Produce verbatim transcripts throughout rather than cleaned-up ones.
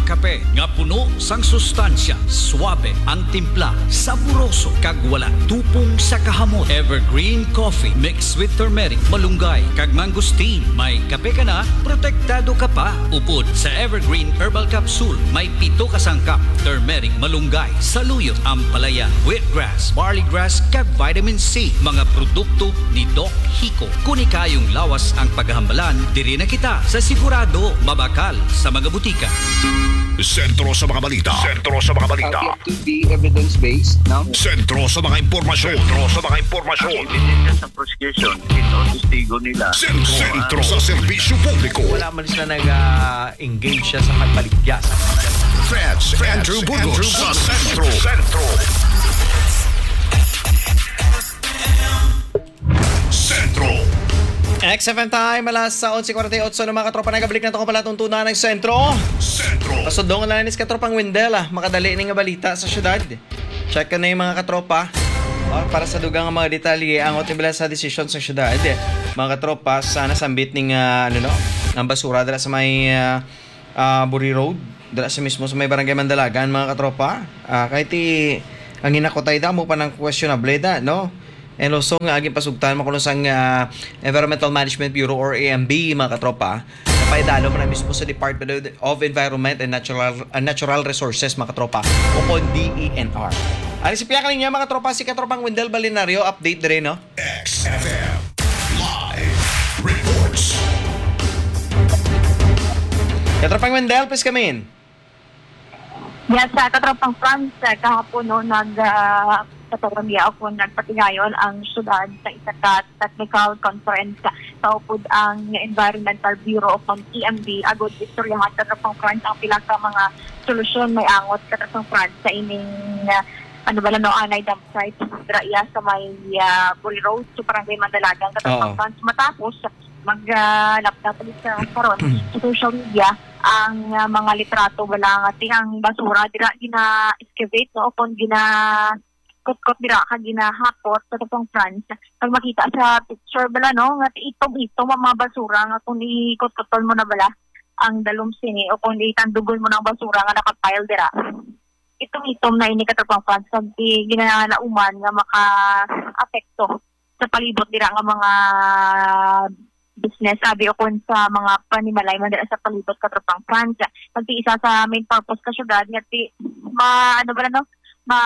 kape nga puno sang sustansya, suabe ang timpla, saboroso kag wala tupong sa kahamot. Evergreen Coffee mixed with turmeric, malunggay kag mangosteen. May kape ka na, protektado ka pa. Upod sa Evergreen Herbal Capsule, may pito ka sangkap, turmeric, malunggay, saluyot, ampalaya, wheatgrass, barley grass kag vitamin C. Mga produkto ni Doc Hico. Kuni kayong lawas ang paghahambalan, diri na kita sa sigurado mabakal sa mga butika. Sentro sa mga balita. Sentro sa mga balita. Uh, to be evidence-based, no? Sentro sa mga impormasyon. Sentro sa mga impormasyon. Ebidensya sa prosecution, ito testigo nila. Sentro, sentro sa serbisyo publiko. Wala man sila nag-engage siya sa pagpaligya. Feds, Andrew Burgos sa Sentro. Sentro. Sentro. X F M time, alas eleven forty-eight ng mga katropa. Nagabalik na ito ko pala tuntunan ng sentro. Sentro. Pasod nga lanis katropang Windel ah. Makadali ni nga balita sa syudad. Check ka na yung mga katropa. Oh, para sa dugang mga detalye ang otibila sa desisyon sa syudad. Mga katropa, sana sambit ng uh, ano no, ang basura dala sa may uh, uh, Buri Road. Dala sa mismo sa may barangay Mandalagan mga katropa. Uh, kahit i ang hinakotay da mo pa ng questionable da, no? And also nga aging pasugtan makulong sang uh, Environmental Management Bureau or E M B mga katropa. Napaidalo mo na mismo sa Department of Environment and Natural uh, Natural Resources mga katropa o kung D E N R. Ano si piya kaninya mga katropa, si katropang Wendell Balinario, update dire no? X F M Live Reports. Katropang Wendell, please come in. Yes, sa katropang France, kahapon no, nag uh, kataramiya ako nagpatigayon ang syudad sa isa ka technical conference sa upod ang Environmental Bureau of E M B agod istoryahan katropang France ang pila ka mga solusyon may angot katropang France sa ining uh, ano ba lang no, anay dump site draya sa may uh, Buri Road so parang may Mandalagang katropang Oo. France matapos mag-laptop uh, sa karon sa social media ang uh, mga litrato wala nga ang basura dira gina-excavate no kung gina kot-kot dira ka ginahakot sa tapong France. Pag makita sa picture bala no, nga itom-itom ang mga basura nga kung ikot-kotol mo na bala ang dalom sini o kung itandugon mo ng basura nga nakapile dira. Itom-itom na ini katapong France kag ginalauman nga maka-apekto sa palibot dira nga mga business abi o kung sa mga panimalay man dira sa palibot katapong France. Pag isa sa main purpose ka syudad nga ti ma ano ba no ma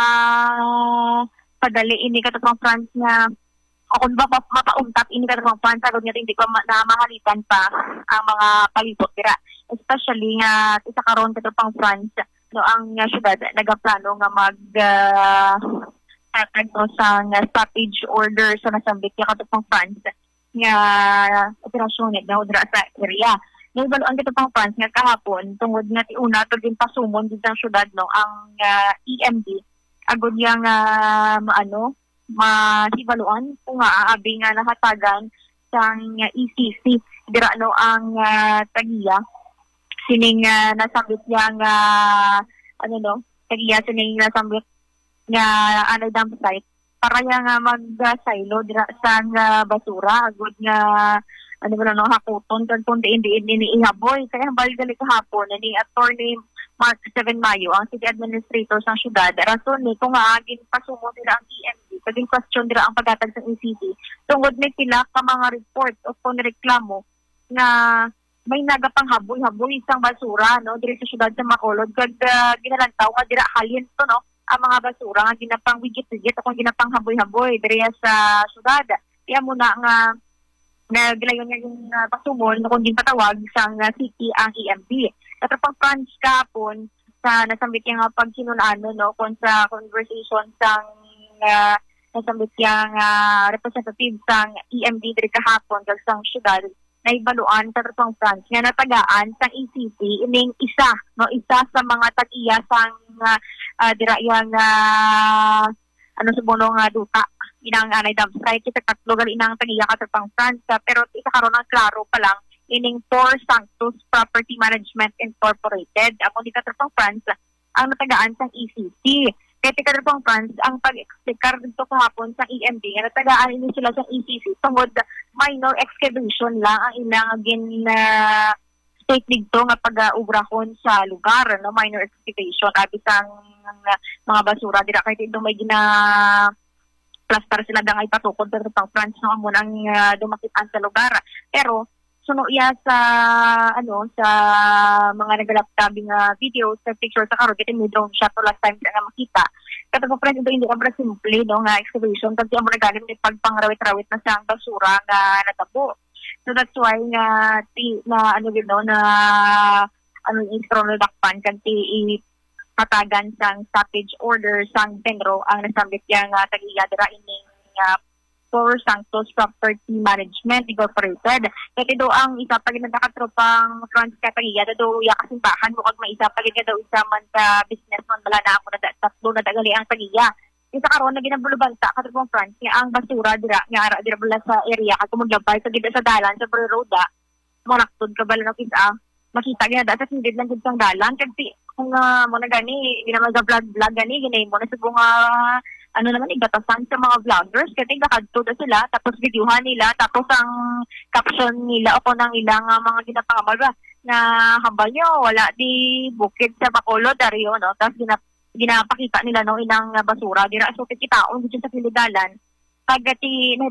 padali ini katapang France nga o kung ba mapauntat ini katapang France agad nga hindi pa ma- namahalitan pa ang mga palibot dira especially nga isa karon katapang France no ang uh, syudad nagaplano nga mag uh, tatag no sa uh, stoppage order sa nasambit nga katapang France nga operasyon nga dira sa area. Naibalo ang dito pang France nga kahapon tungod nga ti una to din pasumon dito sa syudad no ang uh, E M B agud yang uh, maano mahibaluan kung nga aabi nga nahatagan sang uh, E C C dira no ang uh, tagiya sining uh, nasambit yang uh, ano no tagiya sining nasambit nga ano dump site para yang uh, mag-silo dira sang uh, basura agud nga ano ba no hakuton kag kun diin diin ni ihaboy kaya balik gali kahapon ni attorney Mark seven Mayo ang city administrator sa syudad rason ni kung agin pasumo nila ang E M D kaging question dira ang paghatag sa E C C tungod ni sila ka mga report o kung reklamo nga may nagapanghaboy-haboy isang basura no diri sa syudad sa Macolod kag uh, ginalantaw nga dira halin to no ang mga basura nga ginapang wigit-wigit o kung ginapang haboy-haboy diri sa syudad kaya muna nga naglayon nga yung uh, pasumol na kung din patawag sa uh, city ang E M B. Katapang France kapon sa nasambit yung uh, pagsinunaan no kung sa conversation sang uh, nasambit yung uh, representative sang E M B diri kahapon kag sang syudad na ibaluan sa katapang France nga natagaan sang E C C ining isa no isa sa mga tag-iya sang uh, uh, dira yang uh, ano sa bunong uh, duta inang anay dump site kita tatlo gali inang tagiya ka sa pang France pero isa karon ang klaro pa lang ining Four Sanctus Property Management Incorporated ako di ka sa pang France ang natagaan sa E C C kaya di ka sa pang France ang pag-explicar dito kahapon sa E M B nga natagaan ini sila sa E C C tungod minor excavation lang ang ilang gin uh, safe dito nga pag-ubrahon sa lugar, no, minor excavation, abis ang mga basura dira kay dito may gina plaster sila dangay patukod sa pang France no amo nang uh, dumakitan sa lugar. Pero suno iya sa ano sa mga nagalaptabing uh, videos sa pictures sa karon kay may drone shot to last time nga makita. Katong friend ito hindi abra simple no nga excavation kasi amo nagaling ni pagpangrawit-rawit na sa basura nga natabo. So that's why nga ti, na ano gid no na ano instrument dakpan kanti patagan sang stoppage order sang Benro ang nasambit yang uh, tagiya dira ining uh, for Santos Property Management Incorporated. Kaya do ang isa pa gid nakatropang France ka tagiya do ya kasimbahan mo kag may isa pa gid daw isa man ka businessman bala na ako na tatlo na dagali ang tagiya. Isa karon na ginabulubanta katropang France nga ang basura dira nga ara dira bala sa area kag muglabay sa gid sa dalan sa roda mo naktod ka bala na kisa makita gyud data hindi lang gid sang dalan kasi kung uh, mo na gani ginamag vlog vlog gani ginay mo na sa bunga ano naman igatasan sa mga vloggers kasi nakadto na sila tapos videohan nila tapos ang caption nila o nang ilang uh, mga ginapangamaga na hambal nyo wala di bukid sa Bacolod Dario no tapos ginap ginapakita nila no inang uh, basura dira so kitaon dito sa Pilidalan pagati